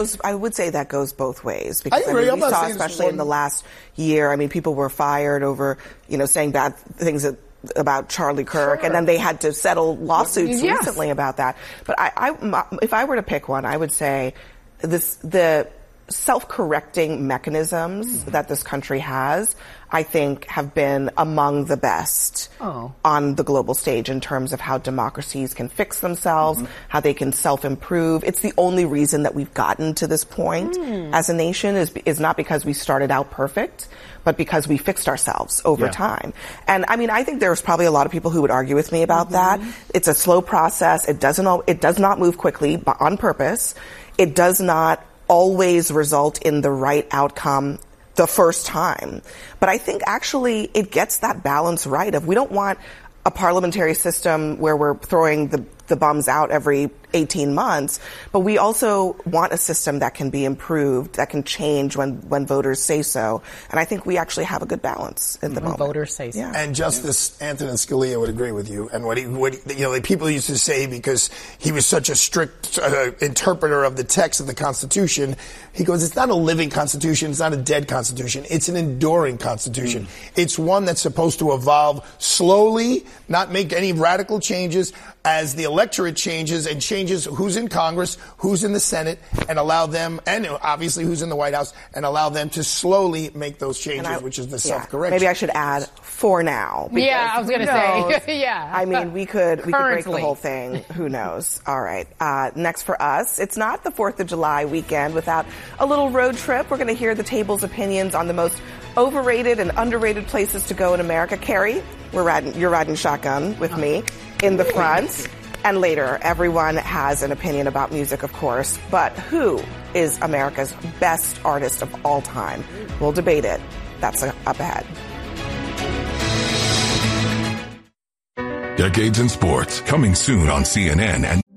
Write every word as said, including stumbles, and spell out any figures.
I would say that goes both ways. Because I agree. I mean, we I'm saw, not especially in the last year, I mean, people were fired over, you know, saying bad things about Charlie Kirk, Sure. and then they had to settle lawsuits Yes. recently about that. But I, I, if I were to pick one, I would say this the self-correcting mechanisms mm. that this country has, I think, have been among the best oh. on the global stage in terms of how democracies can fix themselves, mm-hmm. how they can self-improve. It's the only reason that we've gotten to this point mm. as a nation is, is not because we started out perfect, but because we fixed ourselves over yeah. time. And I mean, I think there's probably a lot of people who would argue with me about mm-hmm. that. It's a slow process. It doesn't, al- it does not move quickly, but on purpose. It does not always result in the right outcome the first time. But I think actually it gets that balance right of we don't want a parliamentary system where we're throwing the, the bums out every eighteen months, but we also want a system that can be improved, that can change when, when voters say so. And I think we actually have a good balance in the when moment. Voters say so. Yeah. And Justice yeah. Antonin Scalia would agree with you. And what he, what he, you know, like people used to say because he was such a strict uh, interpreter of the text of the Constitution, he goes, it's not a living Constitution, it's not a dead Constitution, it's an enduring Constitution. Mm. It's one that's supposed to evolve slowly, not make any radical changes as the electorate changes and changes who's in Congress, who's in the Senate, and allow them, and obviously who's in the White House, and allow them to slowly make those changes, I, which is the yeah, self-correction. Maybe I should add for now. Yeah, I was going to say, yeah. I mean, we could we Currently. could break the whole thing. Who knows? All right. Uh, next for us, it's not the fourth of July weekend without a little road trip. We're going to hear the table's opinions on the most overrated and underrated places to go in America. Carrie, we're riding, you're riding shotgun with me in the front. And later, everyone has an opinion about music, of course. But who is America's best artist of all time? We'll debate it. That's up ahead. Decades in Sports, coming soon on C N N and